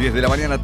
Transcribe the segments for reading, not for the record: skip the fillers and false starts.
10 de la mañana,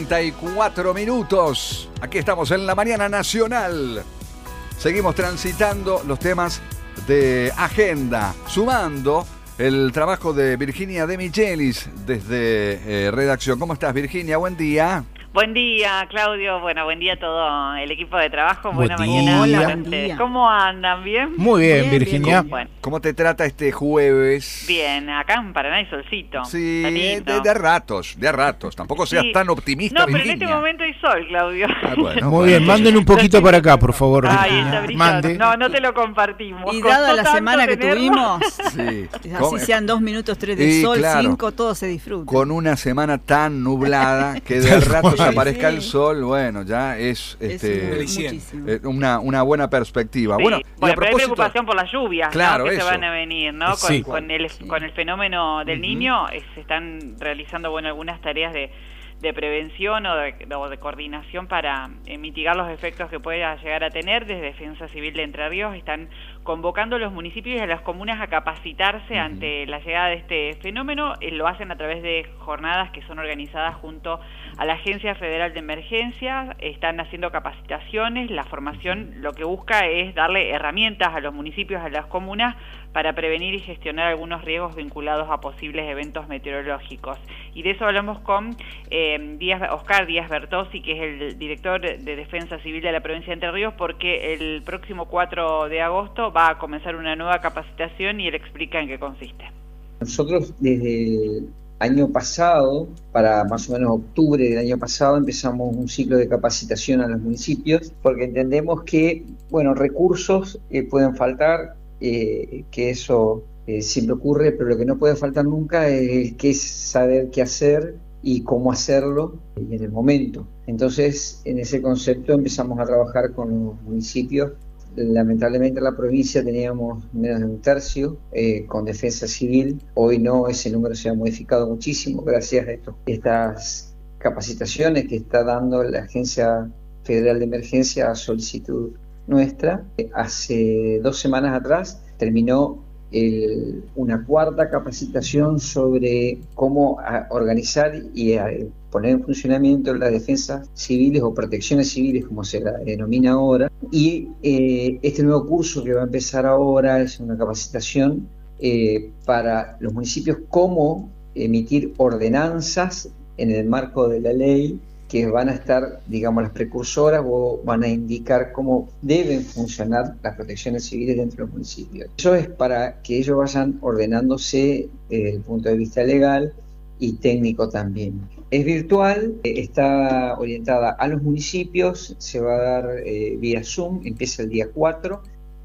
34 minutos. Aquí estamos en la mañana nacional. Seguimos transitando los temas de agenda, sumando el trabajo de Virginia De Michelis desde redacción. ¿Cómo estás, Virginia? Buen día. Buen día, Claudio. Bueno, buen día a todo el equipo de trabajo. Buena Buen mañana. día. Para ustedes. ¿Cómo andan? ¿Bien? Muy bien, Virginia. Bueno, ¿Cómo te trata este jueves? bien, acá en Paraná hay solcito. Sí, Está lindo. de a ratos. Tampoco seas Sí. tan optimista, No, pero en Virginia. este momento hay sol, Claudio. Ah, bueno, Muy bien, manden un poquito para acá, por favor, Ahí Virginia. está brillando. Mande. No te lo compartimos. Y dada Costó la tanto semana que tenerlo. tuvimos, Sí. así sean 2 minutos, 3 de Y sol, claro, 5, todo se disfruta. Con una semana tan nublada que de rato se Sí, aparezca sí. el sol, bueno, ya es Muchísimo. una buena perspectiva. Sí. Bueno, y a pero hay propósito, preocupación por las lluvias, Claro, ¿no? Que eso. se van a venir, ¿no? Sí. Con el fenómeno del Niño, se están realizando, bueno, algunas tareas de prevención o de coordinación para mitigar los efectos que pueda llegar a tener. Desde Defensa Civil de Entre Ríos están convocando a los municipios y a las comunas a capacitarse ante la llegada de este fenómeno. Lo hacen a través de jornadas que son organizadas junto a la Agencia Federal de Emergencia. Están haciendo capacitaciones. La formación lo que busca es darle herramientas a los municipios, a las comunas, para prevenir y gestionar algunos riesgos vinculados a posibles eventos meteorológicos. Y de eso hablamos con Oscar Díaz Bertossi, que es el director de Defensa Civil de la provincia de Entre Ríos, porque el próximo 4 de agosto va a comenzar una nueva capacitación y él explica en qué consiste. Nosotros desde el año pasado, para más o menos octubre del año pasado, empezamos un ciclo de capacitación a los municipios, porque entendemos que, bueno, recursos pueden faltar, que eso siempre ocurre, pero lo que no puede faltar nunca es saber qué hacer y cómo hacerlo en el momento. Entonces, en ese concepto empezamos a trabajar con los municipios. Lamentablemente en la provincia teníamos menos de un tercio con Defensa Civil. Hoy no, ese número se ha modificado muchísimo gracias a estas capacitaciones que está dando la Agencia Federal de Emergencia a solicitud nuestra. Hace 2 semanas atrás terminó una cuarta capacitación sobre cómo organizar y poner en funcionamiento las defensas civiles o protecciones civiles, como se la denomina ahora. Y este nuevo curso que va a empezar ahora es una capacitación para los municipios, cómo emitir ordenanzas en el marco de la ley, que van a estar, digamos, las precursoras o van a indicar cómo deben funcionar las protecciones civiles dentro de los municipios. Eso es para que ellos vayan ordenándose desde el punto de vista legal y técnico también. Es virtual, está orientada a los municipios, se va a dar vía Zoom, empieza el día 4.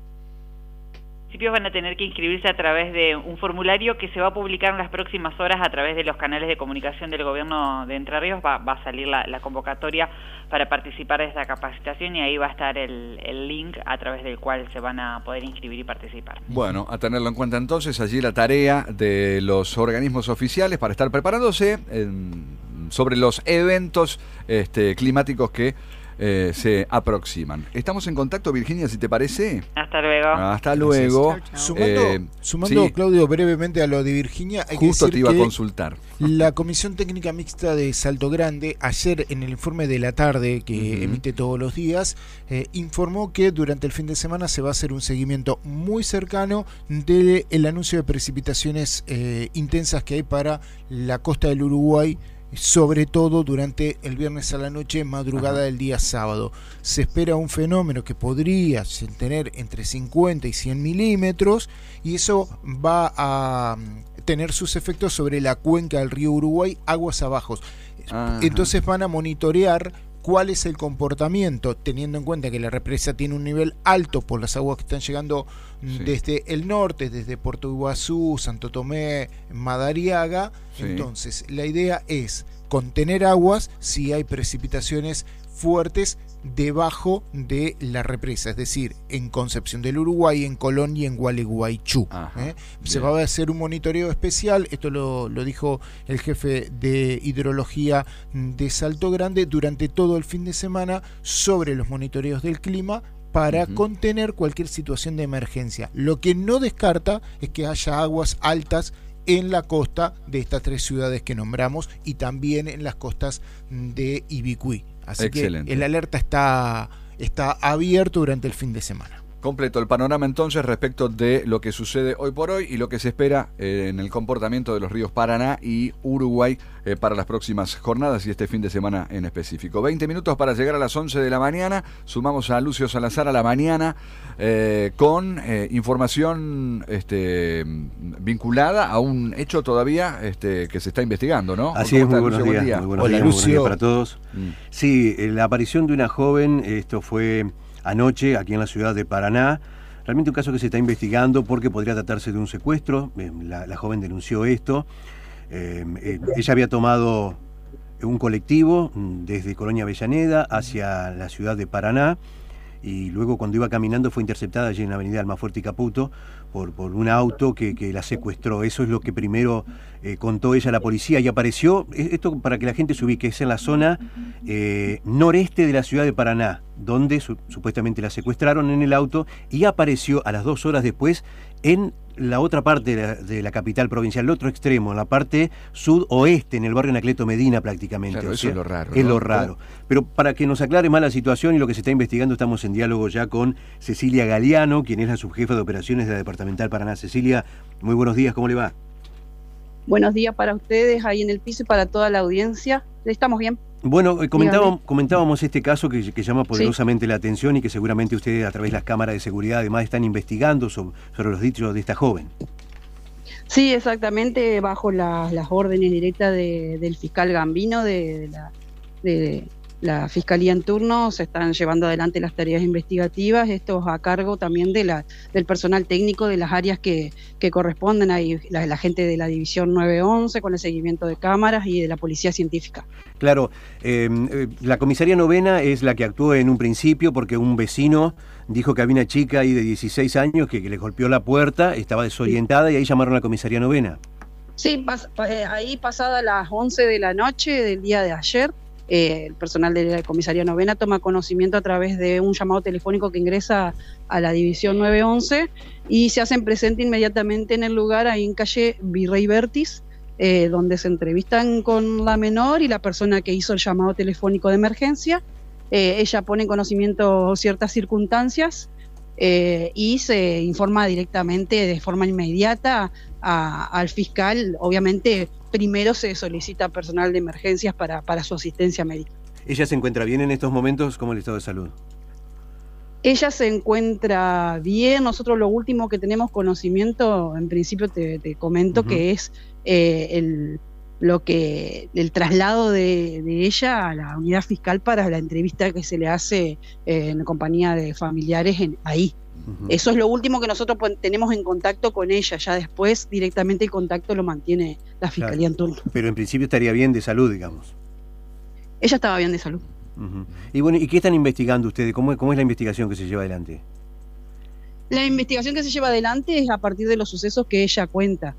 Los municipios van a tener que inscribirse a través de un formulario que se va a publicar en las próximas horas a través de los canales de comunicación del gobierno de Entre Ríos. Va a salir la convocatoria para participar de esta capacitación y ahí va a estar el link a través del cual se van a poder inscribir y participar. Bueno, a tenerlo en cuenta entonces, allí la tarea de los organismos oficiales para estar preparándose sobre los eventos climáticos que se aproximan. Estamos en contacto, Virginia, si te parece. Hasta luego. Hasta luego. Sumando, Sí, Claudio, brevemente a lo de Virginia, hay justo que te decir iba a que consultar. la Comisión Técnica Mixta de Salto Grande, ayer en el informe de la tarde que emite todos los días, informó que durante el fin de semana se va a hacer un seguimiento muy cercano del anuncio de precipitaciones intensas que hay para la costa del Uruguay, sobre todo durante el viernes a la noche, madrugada del día sábado. Se espera un fenómeno que podría tener entre 50 y 100 milímetros, y eso va a tener sus efectos sobre la cuenca del río Uruguay, aguas abajo. Entonces van a monitorear cuál es el comportamiento, teniendo en cuenta que la represa tiene un nivel alto por las aguas que están llegando desde el norte, desde Puerto Iguazú, Santo Tomé, Madariaga. Entonces la idea es contener aguas si hay precipitaciones fuertes debajo de la represa, es decir, en Concepción del Uruguay, en Colón y en Gualeguaychú. Se va a hacer un monitoreo especial, esto lo dijo el jefe de hidrología de Salto Grande, durante todo el fin de semana, sobre los monitoreos del clima para contener cualquier situación de emergencia. Lo que no descarta es que haya aguas altas en la costa de estas 3 ciudades que nombramos y también en las costas de Ibicuí. Así Excelente. que el alerta está abierto durante el fin de semana. Completo el panorama entonces respecto de lo que sucede hoy por hoy y lo que se espera en el comportamiento de los ríos Paraná y Uruguay para las próximas jornadas y este fin de semana en específico. 20 minutos para llegar a las 11 de la mañana. Sumamos a Lucio Salazar a la mañana con información vinculada a un hecho todavía que se está investigando, ¿no? Así es, muy buenos días. Muy buenos días, Lucio. buenos días para todos. Sí, la aparición de una joven, esto fue anoche aquí en la ciudad de Paraná. Realmente un caso que se está investigando porque podría tratarse de un secuestro. La joven denunció esto. Ella había tomado un colectivo desde Colonia Avellaneda hacia la ciudad de Paraná y luego cuando iba caminando fue interceptada allí en la avenida Almafuerte y Caputo por un auto que la secuestró. Eso es lo que primero contó ella a la policía y apareció, esto para que la gente se ubique, es en la zona noreste de la ciudad de Paraná, donde supuestamente la secuestraron en el auto y apareció a las 2 horas después en la otra parte de la capital provincial, el otro extremo, en la parte sudoeste, en el barrio Anacleto Medina prácticamente. Claro, eso es lo raro. Es ¿no? lo raro. Pero para que nos aclare más la situación y lo que se está investigando, estamos en diálogo ya con Cecilia Galeano, quien es la subjefa de operaciones de la Departamental Paraná. Cecilia, muy buenos días, ¿cómo le va? Buenos días para ustedes ahí en el piso y para toda la audiencia. ¿Estamos bien? Bueno, comentábamos este caso que llama poderosamente la atención y que seguramente ustedes a través de las cámaras de seguridad además están investigando sobre los dichos de esta joven. Sí, exactamente, bajo las órdenes directas del fiscal Gambino de la Fiscalía en turno, se están llevando adelante las tareas investigativas, esto a cargo también del personal técnico de las áreas que corresponden, ahí la gente de la División 911 con el seguimiento de cámaras y de la Policía Científica. Claro, la Comisaría Novena es la que actuó en un principio porque un vecino dijo que había una chica ahí de 16 años que le golpeó la puerta, estaba desorientada y ahí llamaron a la Comisaría Novena. Sí, ahí pasada las 11 de la noche del día de ayer, el personal de la Comisaría Novena toma conocimiento a través de un llamado telefónico que ingresa a la División 911 y se hacen presente inmediatamente en el lugar, ahí en calle Virrey Vértiz, donde se entrevistan con la menor y la persona que hizo el llamado telefónico de emergencia. Ella pone en conocimiento ciertas circunstancias y se informa directamente de forma inmediata al fiscal. Obviamente primero se solicita personal de emergencias para su asistencia médica. ¿Ella se encuentra bien en estos momentos? ¿Cómo es el estado de salud? Ella se encuentra bien. Nosotros lo último que tenemos conocimiento, en principio te comento, que es el traslado de ella a la unidad fiscal para la entrevista que se le hace en compañía de familiares ahí. Eso es lo último que nosotros tenemos en contacto con ella. Ya después directamente el contacto lo mantiene la Fiscalía en turno. Pero en principio estaría bien de salud, digamos. Ella estaba bien de salud. Y bueno, ¿y qué están investigando ustedes? ¿Cómo es la investigación que se lleva adelante? La investigación que se lleva adelante es a partir de los sucesos que ella cuenta,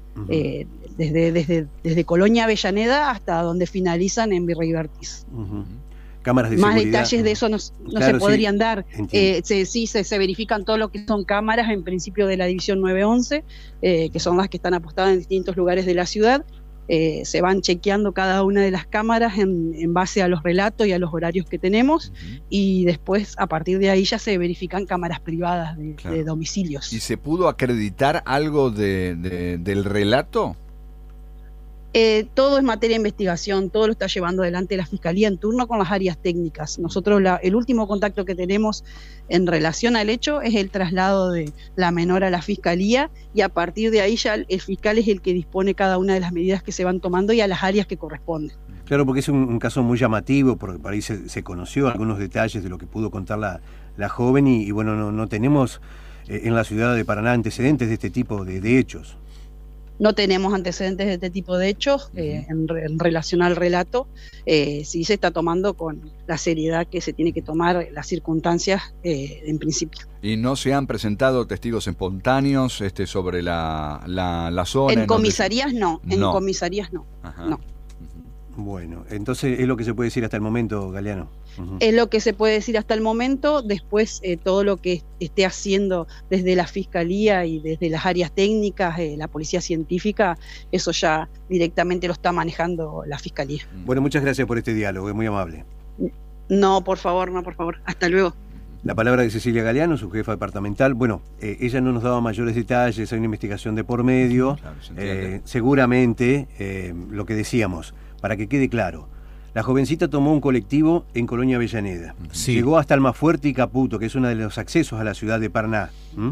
desde Colonia Avellaneda hasta donde finalizan en Virrey Vértiz. Cámaras de más seguridad. Detalles de eso no Claro, se podrían dar. Se verifican todo lo que son cámaras en principio de la División 911, que son las que están apostadas en distintos lugares de la ciudad. Se van chequeando cada una de las cámaras en base a los relatos y a los horarios que tenemos, y después a partir de ahí ya se verifican cámaras privadas de domicilios. ¿Y se pudo acreditar algo del relato? Todo es materia de investigación, todo lo está llevando adelante la Fiscalía en turno con las áreas técnicas. Nosotros el último contacto que tenemos en relación al hecho es el traslado de la menor a la Fiscalía, y a partir de ahí ya el fiscal es el que dispone cada una de las medidas que se van tomando y a las áreas que corresponden. Claro, porque es un caso muy llamativo, porque por ahí se conoció algunos detalles de lo que pudo contar la joven y bueno, no tenemos en la ciudad de Paraná antecedentes de este tipo de hechos. No tenemos antecedentes de este tipo de hechos en relación al relato. Sí se está tomando con la seriedad que se tiene que tomar las circunstancias en principio. ¿Y no se han presentado testigos espontáneos sobre la zona? En comisarías no, en comisarías no. Ajá. No. Bueno, entonces es lo que se puede decir hasta el momento, Galeano. Es lo que se puede decir hasta el momento. Después todo lo que esté haciendo desde la Fiscalía y desde las áreas técnicas, la Policía Científica, eso ya directamente lo está manejando la Fiscalía. Bueno, muchas gracias por este diálogo, es muy amable. No, por favor, hasta luego. La palabra de Cecilia Galeano, su jefa departamental. Bueno, ella no nos daba mayores detalles, hay una investigación de por medio. Claro, seguramente, lo que decíamos, para que quede claro, la jovencita tomó un colectivo en Colonia Avellaneda. Sí. Llegó hasta Almafuerte y Caputo, que es uno de los accesos a la ciudad de Paraná.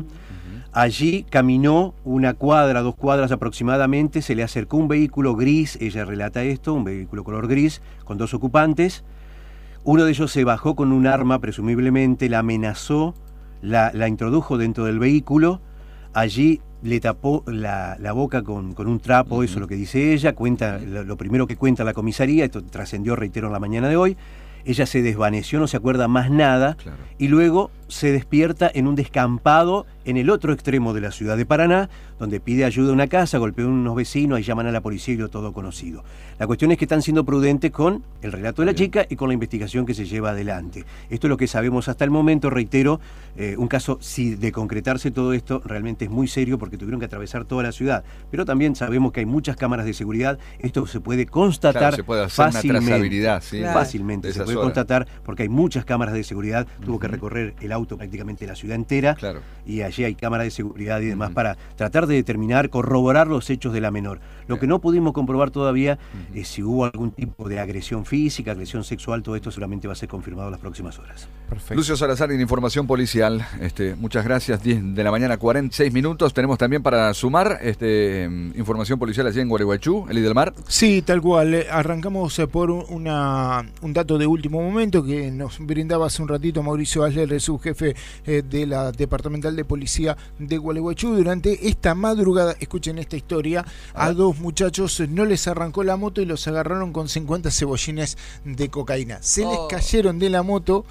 Allí caminó 1 cuadra, 2 cuadras aproximadamente, se le acercó un vehículo gris, ella relata esto, un vehículo color gris, con 2 ocupantes. Uno de ellos se bajó con un arma, presumiblemente, la amenazó, la introdujo dentro del vehículo, allí le tapó la boca con un trapo, eso es lo que dice ella, cuenta lo primero que cuenta la comisaría, esto trascendió, reitero, en la mañana de hoy. Ella se desvaneció, no se acuerda más nada, claro. Y luego se despierta en un descampado en el otro extremo de la ciudad de Paraná, donde pide ayuda a una casa, golpea a unos vecinos, ahí llaman a la policía y lo todo conocido. La cuestión es que están siendo prudentes con el relato de la chica y con la investigación que se lleva adelante. Esto es lo que sabemos hasta el momento, reitero, un caso, si de concretarse todo esto, realmente es muy serio porque tuvieron que atravesar toda la ciudad, pero también sabemos que hay muchas cámaras de seguridad, esto se puede constatar, claro, se puede hacer fácilmente, una trazabilidad, ¿sí? Claro. Fácilmente, se puede constatar porque hay muchas cámaras de seguridad, tuvo que recorrer el auto prácticamente la ciudad entera, claro. Y allí hay cámaras de seguridad y demás para tratar de determinar, corroborar los hechos de la menor. Lo que no pudimos comprobar todavía es si hubo algún tipo de agresión física, agresión sexual, todo esto seguramente va a ser confirmado en las próximas horas. Perfecto. Lucio Salazar, en Información Policial, muchas gracias, 10 de la mañana, 46 minutos, tenemos también para sumar información policial allí en Gualeguaychú, Eli del Mar. Sí, tal cual, arrancamos por un dato de último momento que nos brindaba hace un ratito Mauricio Asler, subjefe de la Departamental de Policía de Gualeguaychú. Durante esta madrugada, escuchen esta historia, a 2 muchachos no les arrancó la moto y los agarraron con 50 cebollines de cocaína. Se les cayeron de la moto.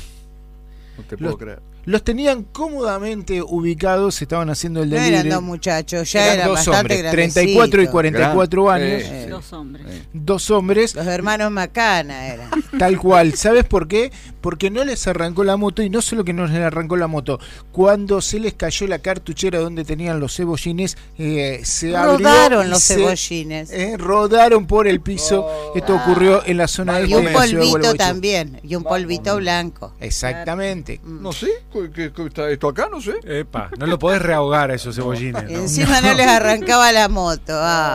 No te puedo creer. Los tenían cómodamente ubicados, estaban haciendo el delivery. No eran 2 muchachos, ya eran 2 bastante hombres, 34 y 44 años. 2 hombres. 2 hombres. Los hermanos Macana eran. Tal cual. ¿Sabes por qué? Porque no les arrancó la moto, y no solo que no les arrancó la moto, cuando se les cayó la cartuchera donde tenían los cebollines, se rodaron los cebollines. Rodaron por el piso. Esto ocurrió en la zona de y un polvito también, y un polvito blanco. Exactamente. No sé. ¿Qué está esto acá? No sé. Epa, no lo podés reahogar a esos cebollines. ¿no? Encima no les arrancaba la moto.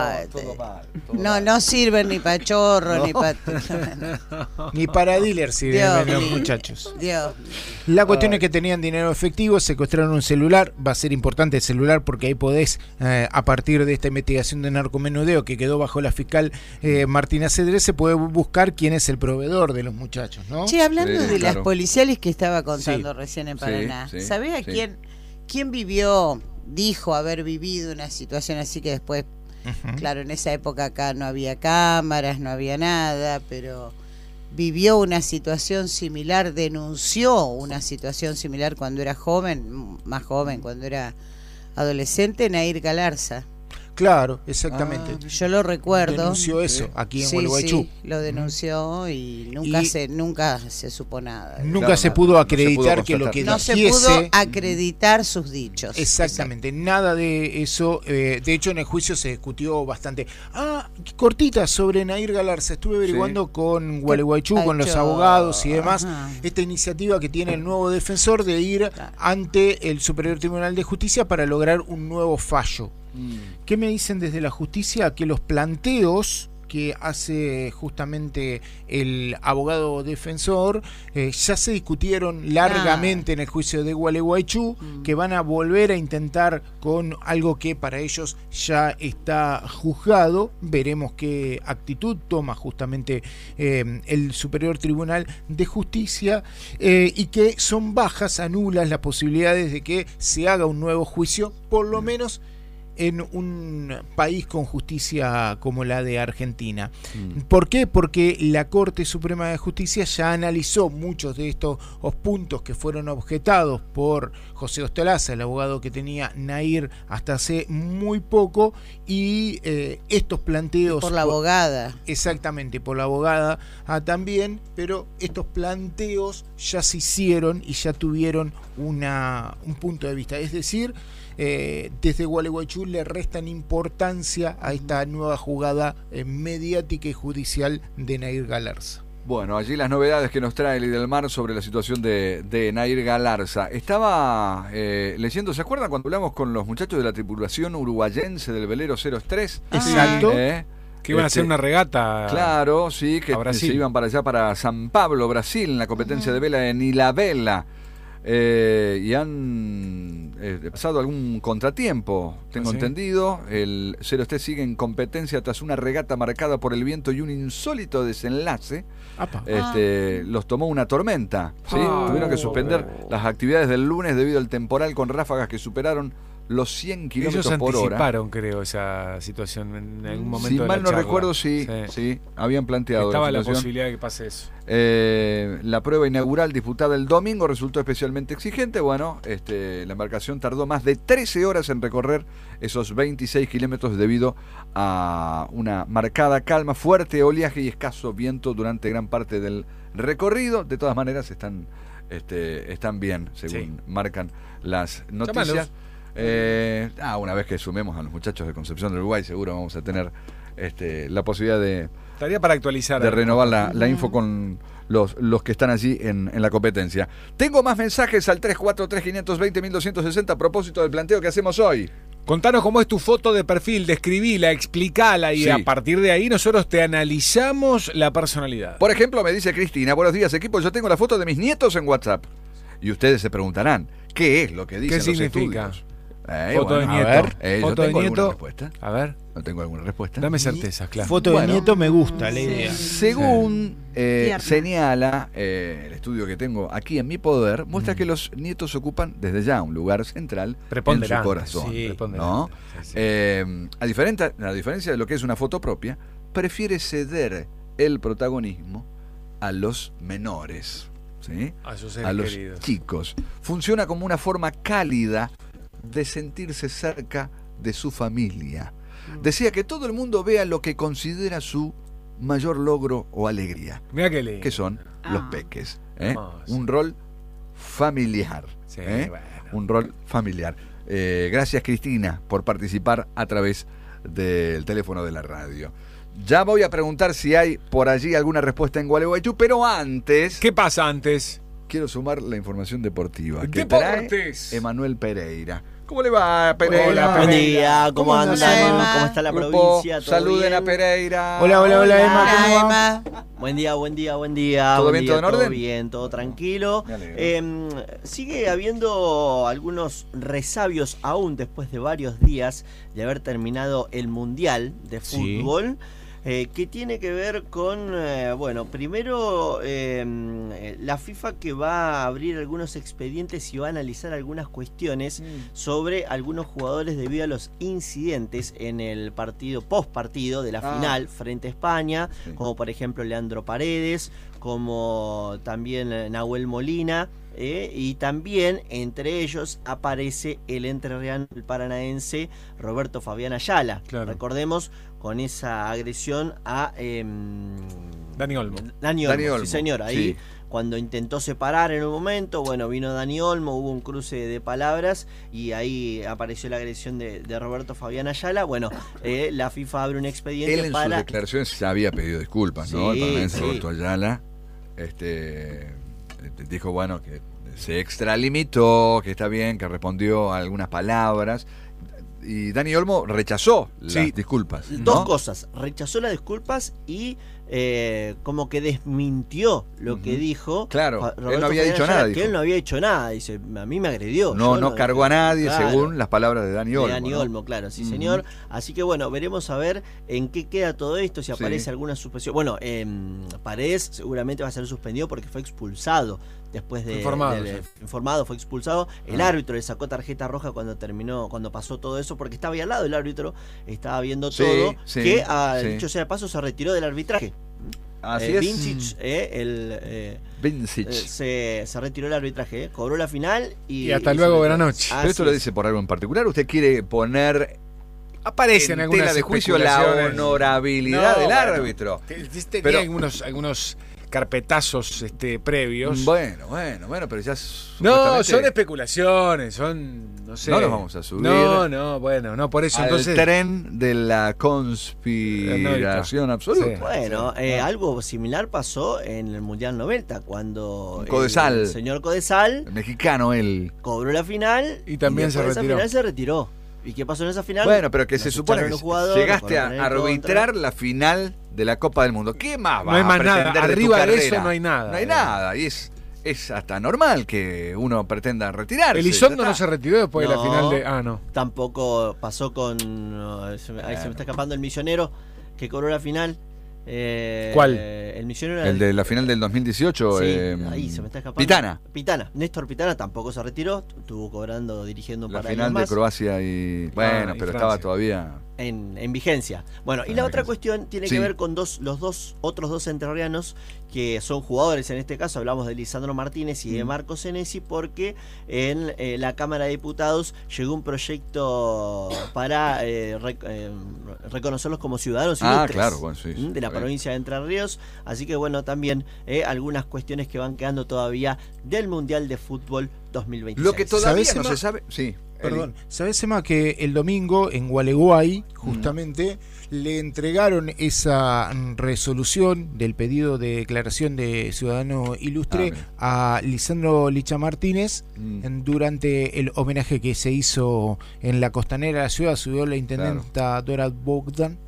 No sirven ni para chorro, ni para... ni para dealer sirven los muchachos. La cuestión es que tenían dinero efectivo, secuestraron un celular. Va a ser importante el celular porque ahí podés, a partir de esta investigación de narcomenudeo que quedó bajo la fiscal Martina Cedrés, se puede buscar quién es el proveedor de los muchachos, ¿no? Che, hablando de las policiales que estaba contando recién en Paraná, ¿sabés a quién dijo haber vivido una situación así que después, claro, en esa época acá no había cámaras, no había nada, pero vivió una situación similar, denunció una situación similar cuando era joven, más joven, cuando era adolescente, Nair Galarza? Claro, exactamente. Yo lo recuerdo. Denunció eso aquí en Gualeguaychú. Sí, lo denunció y nunca se supo nada. Nunca se pudo acreditar que lo que no se pudo acreditar sus dichos. Exactamente, nada de eso. De hecho, en el juicio se discutió bastante. Cortita sobre Nair Galarza. Estuve averiguando con Gualeguaychú, con los abogados y demás. Esta iniciativa que tiene el nuevo defensor de ir ante el Superior Tribunal de Justicia para lograr un nuevo fallo. ¿Qué me dicen desde la justicia? Que los planteos que hace justamente el abogado defensor ya se discutieron largamente en el juicio de Gualeguaychú, que van a volver a intentar con algo que para ellos ya está juzgado. Veremos qué actitud toma justamente el Superior Tribunal de Justicia, y que son bajas, anulas las posibilidades de que se haga un nuevo juicio, por lo menos en un país con justicia como la de Argentina. ¿Por qué? Porque la Corte Suprema de Justicia ya analizó muchos de estos puntos que fueron objetados por José Ostolaza, el abogado que tenía Nair hasta hace muy poco, y estos planteos... Por la abogada. Exactamente, por la abogada también, pero estos planteos ya se hicieron y ya tuvieron un punto de vista. Es decir, desde Gualeguaychú le restan importancia a esta nueva jugada mediática y judicial de Nair Galarza. Bueno, allí las novedades que nos trae Lidelmar sobre la situación de Nair Galarza. Estaba leyendo, ¿se acuerdan cuando hablamos con los muchachos de la tripulación uruguayense del velero 03? Exacto. Que iban a hacer una regata. Claro, sí, que se iban para allá, para San Pablo, Brasil, en la competencia de vela en Ilhabela. Y han pasado algún contratiempo, tengo entendido. El 03 sigue en competencia tras una regata marcada por el viento y un insólito desenlace. Los tomó una tormenta, ¿sí? Tuvieron que suspender las actividades del lunes debido al temporal con ráfagas que superaron los 100 kilómetros por hora. Ellos anticiparon, creo, esa situación en algún momento. Si de mal la no charla. recuerdo, sí, habían planteado. Estaba la posibilidad de que pase eso. La prueba inaugural disputada el domingo resultó especialmente exigente. Bueno, la embarcación tardó más de 13 horas en recorrer esos 26 kilómetros debido a una marcada calma, fuerte oleaje y escaso viento durante gran parte del recorrido. De todas maneras, están bien, según marcan las noticias. Una vez que sumemos a los muchachos de Concepción del Uruguay, seguro vamos a tener la posibilidad de... Estaría para actualizar. De renovar la info con los que están allí en la competencia. Tengo más mensajes al 343-520-1260 a propósito del planteo que hacemos hoy. Contanos cómo es tu foto de perfil, describila, explicala y a partir de ahí nosotros te analizamos la personalidad. Por ejemplo, me dice Cristina: buenos días, equipo, yo tengo la foto de mis nietos en WhatsApp. Y ustedes se preguntarán, ¿qué es lo que dicen los estudios? Foto de nieto. A ver, foto de nieto. Respuesta. A ver. No tengo alguna respuesta. Dame certezas, claro. Foto de nieto me gusta la idea. Según señala el estudio que tengo aquí en mi poder, muestra que los nietos ocupan desde ya un lugar central en su corazón. ¿no? A diferencia de lo que es una foto propia, prefiere ceder el protagonismo a los menores, ¿sí? A los chicos. Funciona como una forma cálida de sentirse cerca de su familia. Decía que todo el mundo vea lo que considera su mayor logro o alegría. Mirá qué lindo. Que son los peques. Un rol familiar. Un rol familiar. Gracias, Cristina, por participar a través del teléfono de la radio. Ya voy a preguntar si hay por allí alguna respuesta en Gualeguaychú, pero antes... ¿Qué pasa antes? Quiero sumar la información deportiva. Que trae Emanuel Pereira. ¿Cómo le va, Pereira? Hola, buen día. ¿Cómo andan? ¿Cómo está la provincia? Saluden a Pereira. Hola, Emma. Buen día. ¿Todo bien, todo en orden? Todo bien, todo tranquilo. Sigue habiendo algunos resabios aún después de varios días de haber terminado el Mundial de Fútbol. Que tiene que ver con, primero la FIFA, que va a abrir algunos expedientes y va a analizar algunas cuestiones sobre algunos jugadores debido a los incidentes en el post partido de la final frente a España, como por ejemplo Leandro Paredes, como también Nahuel Molina. Y también entre ellos aparece el entrerriano paranaense Roberto Fabián Ayala. Claro. Recordemos, con esa agresión a Dani Olmo. Dani Olmo, sí señor, ahí cuando intentó separar en un momento, vino Dani Olmo, hubo un cruce de palabras y ahí apareció la agresión de Roberto Fabián Ayala. La FIFA abre un expediente. Él en sus declaraciones ya había pedido disculpas, ¿no? El paranaense Roberto Ayala dijo, que se extralimitó, que está bien, que respondió a algunas palabras. Y Dani Olmo rechazó las disculpas, ¿no? Dos cosas, rechazó las disculpas y como que desmintió lo que dijo. Claro, él no había dicho nada. Que él no había hecho nada, dice, a mí me agredió. No cargó a nadie, claro, según las palabras de Dani Olmo. De Dani Olmo, claro, sí señor. Así que bueno, veremos a ver en qué queda todo esto, si aparece alguna suspensión. Bueno, Paredes seguramente va a ser suspendido porque fue expulsado. Después de informado, fue expulsado. El árbitro le sacó tarjeta roja cuando pasó todo eso, porque estaba ahí al lado el árbitro, estaba viendo todo, que dicho sea de paso se retiró del arbitraje. Así es. Vincic se retiró del arbitraje, cobró la final y hasta luego, buenas noches. Pero esto lo dice por algo en particular. ¿Usted quiere poner aparece en algunas tela de juicio la honorabilidad del árbitro? Tenía algunos carpetazos previos. Bueno, pero ya no, son especulaciones, no sé. No los vamos a subir. No, por eso al entonces tren de la conspiración absoluta. Sí. Bueno, algo similar pasó en el Mundial 90 cuando Codesal, el señor Codesal, el mexicano, él cobró la final y también se retiró. ¿Y qué pasó en esa final? Bueno, pero que se supone que llegaste a arbitrar la final de la Copa del Mundo. ¿Qué más vas a pretender nada. Arriba de eso no hay nada. No hay nada. Y es hasta normal que uno pretenda retirarse. Elizondo no se retiró después de la final de... no. Tampoco pasó con... ahí se me está escapando el Misionero que cobró la final. ¿Cuál? El Misionero el de la final del 2018. Ahí se me está escapando. Pitana. Néstor Pitana tampoco se retiró. Estuvo dirigiendo un par de años más. La final de Croacia y... Bueno, pero Francia. Estaba todavía... En vigencia. Bueno, y la otra cuestión tiene que ver con los otros dos entrerrianos que son jugadores. En este caso hablamos de Lisandro Martínez y de Marco Senesi, porque en la Cámara de Diputados llegó un proyecto para reconocerlos como ciudadanos ilustres de la provincia de Entre Ríos. Así que bueno, también algunas cuestiones que van quedando todavía del Mundial de Fútbol 2026. Lo que todavía no se sabe... Perdón, ¿sabés, Emma, que el domingo en Gualeguay, justamente, le entregaron esa resolución del pedido de declaración de ciudadano ilustre a Lisandro Licha Martínez durante el homenaje que se hizo en la costanera de la ciudad? Subió la intendenta Dora Bogdan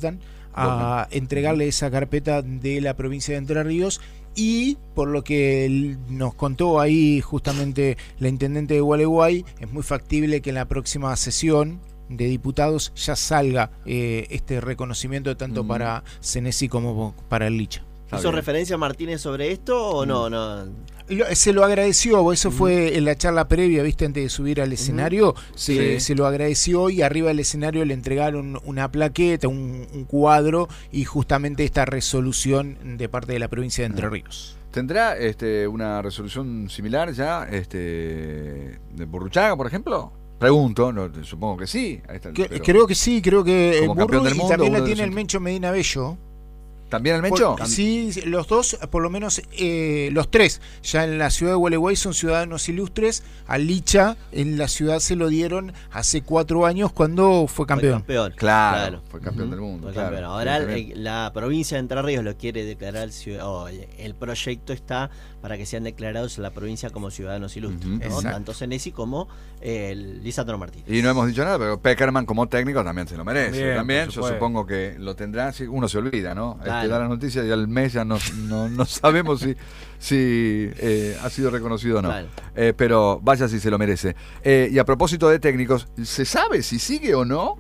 a entregarle esa carpeta de la provincia de Entre Ríos. Y por lo que nos contó ahí justamente la intendente de Gualeguay, es muy factible que en la próxima sesión de diputados ya salga este reconocimiento tanto para Senesi como para el Licha. ¿Hizo referencia a Martínez sobre esto o no? Se lo agradeció, eso fue en la charla previa, ¿viste? Antes de subir al escenario, se lo agradeció y arriba del escenario le entregaron una plaqueta, un cuadro y justamente esta resolución de parte de la provincia de Entre Ríos. ¿Tendrá una resolución similar ya de Burruchaga, por ejemplo? Pregunto, supongo que sí. Creo que sí, creo que campeón del mundo, y también la tiene el Mencho Medina Bello. ¿También el Mencho? Sí, los dos, por lo menos los tres, ya en la ciudad de Gualeguay son ciudadanos ilustres. A Licha en la ciudad se lo dieron hace 4 años cuando fue campeón. Claro, fue campeón del mundo. Ahora la provincia de Entre Ríos lo quiere declarar, el proyecto está para que sean declarados en la provincia como ciudadanos ilustres, ¿no? Tanto Senesi como Lisandro Martínez. Y no hemos dicho nada, pero Peckerman como técnico también se lo merece. Bien, también yo supongo que lo tendrá, uno se olvida, ¿no? Da las noticias y al mes ya no sabemos si ha sido reconocido o no. Pero vaya si se lo merece. Y a propósito de técnicos, ¿se sabe si sigue o no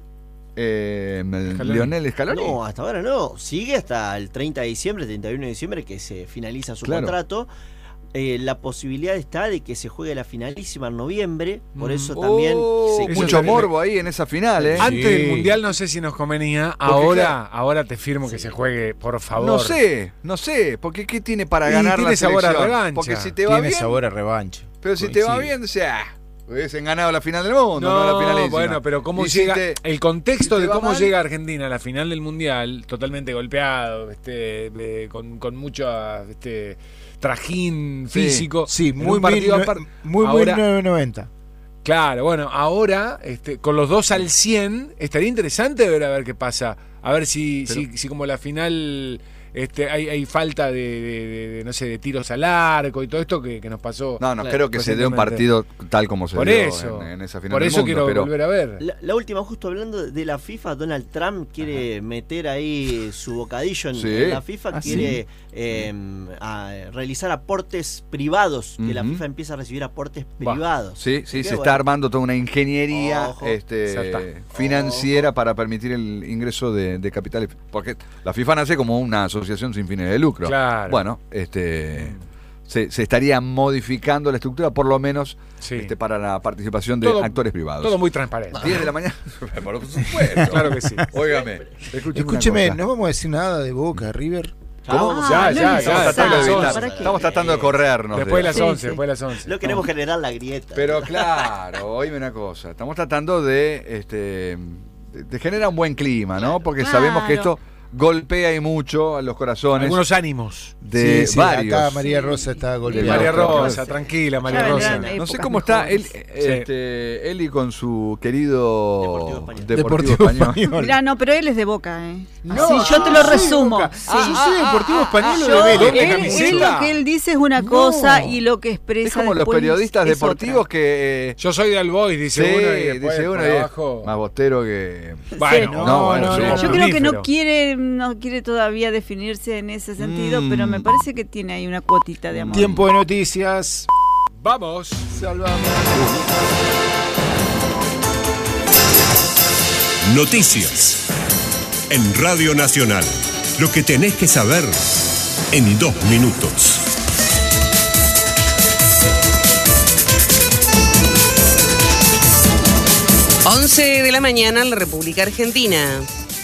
Lionel Scaloni? No, hasta ahora no. Sigue hasta el 31 de diciembre que se finaliza su contrato. La posibilidad está de que se juegue la finalísima en noviembre, por eso también mucho morbo ahí en esa final, Antes del Mundial no sé si nos convenía, ahora te firmo que se juegue, por favor. No sé, porque ¿qué tiene para ganar la selección? Tiene sabor a revancha. Porque si te va bien, sabor a revancha. Pero si te va bien, hubiesen ganado la final del mundo, no la finalísima. Bueno, pero cómo llega el contexto de cómo llega Argentina a la final del Mundial, totalmente golpeado, con mucho trajín físico. Sí, muy buen 990. Claro, bueno, ahora con los dos al 100 estaría interesante ver a ver qué pasa. A ver si como la final hay falta de no sé, de tiros al arco y todo esto que nos pasó. No, creo que se dio un partido tal como se dio en esa final. Por eso quiero volver a ver. La última, justo hablando de la FIFA, Donald Trump quiere meter ahí su bocadillo en la FIFA, quiere realizar aportes privados, que la FIFA empieza a recibir aportes privados. Sí, se está armando toda una ingeniería financiera para permitir el ingreso de capitales, porque la FIFA nace como una asociación sin fines de lucro. Claro. Bueno, se estaría modificando la estructura, por lo menos para la participación de actores privados. Todo muy transparente. 10 de la mañana. Por supuesto. Claro que sí. Óigame. Escúcheme, no vamos a decir nada de Boca, River. ¿Cómo? Ya. Estamos tratando de corrernos. Después de las 11. No queremos generar la grieta. Pero claro, oíme una cosa. Estamos tratando de generar un buen clima, ¿no? Porque sabemos que esto golpea y mucho a los corazones. Algunos ánimos. De varios. Acá María Rosa está golpeada. María Rosa, tranquila, María Rosa. No sé cómo está Eli con su querido Deportivo Español. Mirá, no, pero él es de Boca, No, sí, yo te lo resumo. Yo soy Deportivo Español de Vélez. Él lo que él dice es una cosa y lo que expresa es como los periodistas deportivos que yo soy de Albois, dice uno, y dice uno abajo más bostero que bueno, yo creo que no quiere todavía definirse en ese sentido, pero me parece que tiene ahí una cuotita de amor. Tiempo de noticias. Vamos. Salvamos. Noticias en Radio Nacional. Lo que tenés que saber en 2 minutos. Once de la mañana en la República Argentina.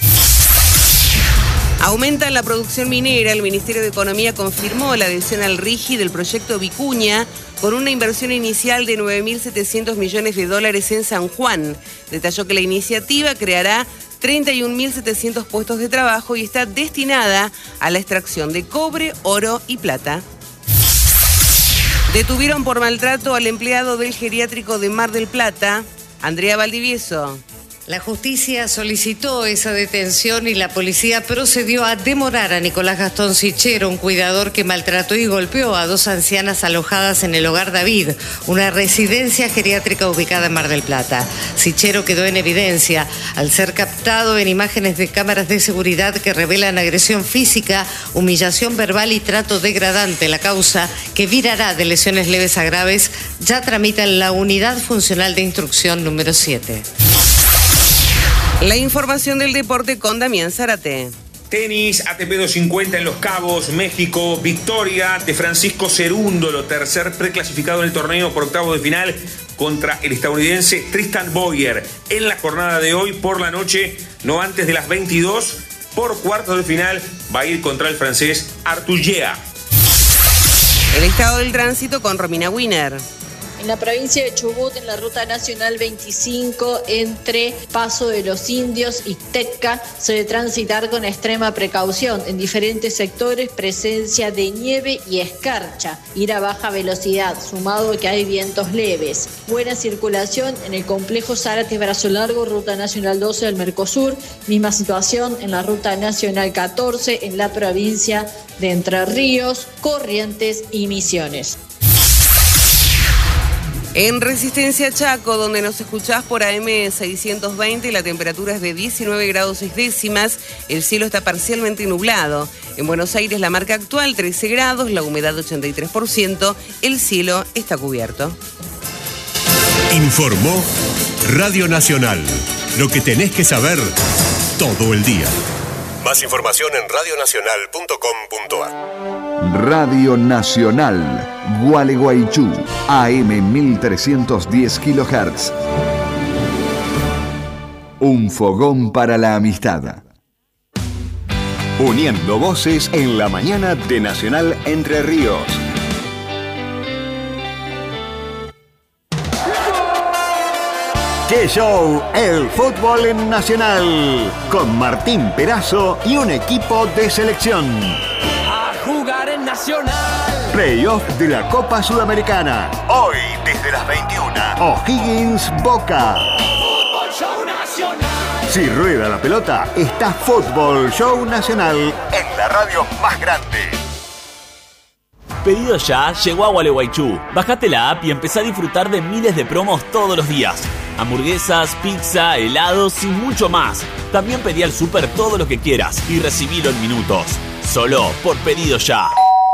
Aumenta la producción minera. El Ministerio de Economía confirmó la adhesión al RIGI del proyecto Vicuña con una inversión inicial de $9.700 millones en San Juan. Detalló que la iniciativa creará 31.700 puestos de trabajo y está destinada a la extracción de cobre, oro y plata. Detuvieron por maltrato al empleado del geriátrico de Mar del Plata, Andrea Valdivieso. La justicia solicitó esa detención y la policía procedió a demorar a Nicolás Gastón Sichero, un cuidador que maltrató y golpeó a 2 ancianas alojadas en el Hogar David, una residencia geriátrica ubicada en Mar del Plata. Sichero quedó en evidencia al ser captado en imágenes de cámaras de seguridad que revelan agresión física, humillación verbal y trato degradante. La causa, que virará de lesiones leves a graves, ya tramita en la Unidad Funcional de Instrucción número 7. La información del deporte con Damián Zárate. Tenis, ATP 250 en Los Cabos, México, victoria de Francisco Cerúndolo, tercer preclasificado en el torneo por octavos de final contra el estadounidense Tristan Boyer. En la jornada de hoy por la noche, no antes de las 22, por cuartos de final, va a ir contra el francés Arthur Gea. El estado del tránsito con Romina Wiener. En la provincia de Chubut, en la ruta nacional 25, entre Paso de los Indios y Tecca, se debe transitar con extrema precaución. En diferentes sectores, presencia de nieve y escarcha. Ir a baja velocidad, sumado a que hay vientos leves. Buena circulación en el complejo Zárate Brazo Largo, ruta nacional 12 del Mercosur. Misma situación en la ruta nacional 14, en la provincia de Entre Ríos, Corrientes y Misiones. En Resistencia Chaco, donde nos escuchás por AM 620, la temperatura es de 19 grados 6 décimas, el cielo está parcialmente nublado. En Buenos Aires la marca actual 13 grados, la humedad 83%, el cielo está cubierto. Informó Radio Nacional, lo que tenés que saber todo el día. Más información en radionacional.com.ar. Radio Nacional, Gualeguaychú, AM 1310 kHz. Un fogón para la amistad. Uniendo voces en la mañana de Nacional Entre Ríos. ¡Qué show! El fútbol en Nacional. Con Martín Perazo y un equipo de selección. A jugar en Nacional. Playoff de la Copa Sudamericana. Hoy desde las 21. O'Higgins Boca. Fútbol Show Nacional. Si rueda la pelota, está Fútbol Show Nacional en la la radio más grande. Pedido Ya llegó a Gualeguaychú. Bajate la app y empezá a disfrutar de miles de promos todos los días. Hamburguesas, pizza, helados y mucho más. También pedí al súper todo lo que quieras y recibilo en minutos. Solo por Pedido Ya.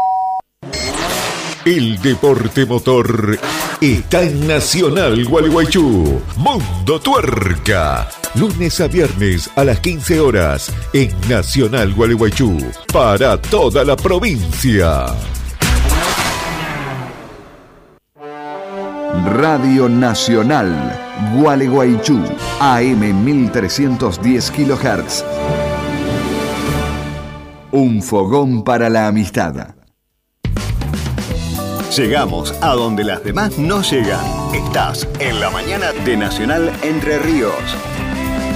El deporte motor está en Nacional Gualeguaychú. Mundo Tuerca. Lunes a viernes a las 15 horas en Nacional Gualeguaychú. Para toda la provincia. Radio Nacional Gualeguaychú. AM 1310 kHz. Un fogón para la amistad. Llegamos a donde las demás no llegan. Estás en la mañana de Nacional Entre Ríos.